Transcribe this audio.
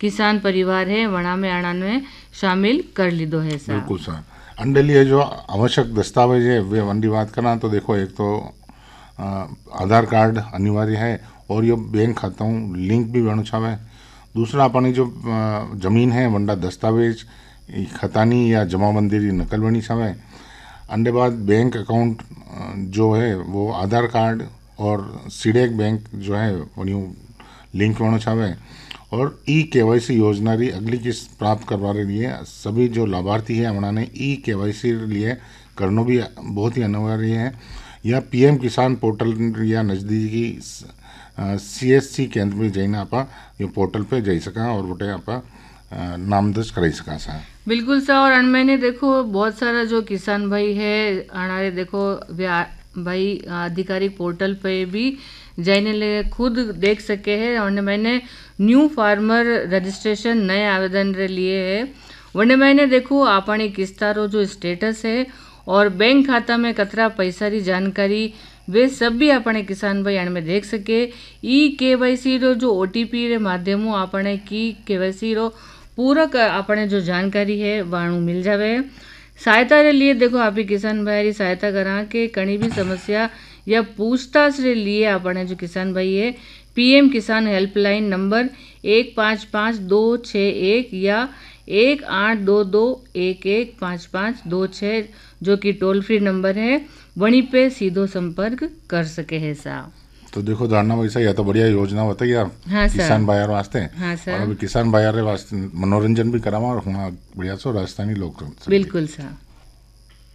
किसान परिवार है वणा में आना में शामिल कर लीधो है सा। बिल्कुल सर। अंडे लिए जो आवश्यक दस्तावेज है वे वंडी बात करना तो देखो, एक तो आधार कार्ड अनिवार्य है और ये बैंक खाता लिंक भी वणु छावे। दूसरा अपनी जो जमीन है वंडा दस्तावेज खतानी या जमाबंदी की नकल बनी छावे। अंडे बाद बैंक अकाउंट जो है वो आधार कार्ड और सीडेक बैंक जो है वही लिंक वणु छावे। और ई-KYC योजना री अगली किस्त प्राप्त करवा रहे लिए सभी जो लाभार्थी है उन्होंने ई-KYC लिए करना भी बहुत ही अनिवार्य है। या पीएम किसान पोर्टल या नज़दीकी CSC केंद्र में जाइना आप ये पोर्टल पे जा सका और वोटे आप नाम दर्ज कराई सका सा। बिल्कुल सा। और मैंने देखो बहुत सारा जो किसान भाई है हमारे देखो भाई आधिकारिक पोर्टल पे भी जाने ले खुद देख सके हैं। और मैंने न्यू फार्मर रजिस्ट्रेशन नए आवेदन रे लिए है। वने मैंने देखो अपनी किस्तारो जो स्टेटस है और बैंक खाता में कतरा पैसा री जानकारी वे सब भी अपने किसान भाई में देख सके। ई-KYC रो जो OTP रे माध्यम अपने की KYC रो पूरक अपने जो जानकारी है वाणु मिल जावे। सहायता रे लिए देखो आप ही किसान भाई री सहायता करा के कहीं भी समस्या या पूछताछ रे लिए अपने जो किसान भाई है PM किसान हेल्पलाइन नंबर 155261 या 1822115526 जो कि टोल फ्री नंबर है वहीं पे सीधो संपर्क कर सके है साहब। तो देखो धारणा वैसा या तो बढ़िया योजना होता है हाँ किसान भाइयों वास्ते। हाँ और अभी किसान भाइयों वास्ते मनोरंजन भी करावा और बढ़िया सो राजस्थानी लोग। बिल्कुल साहब।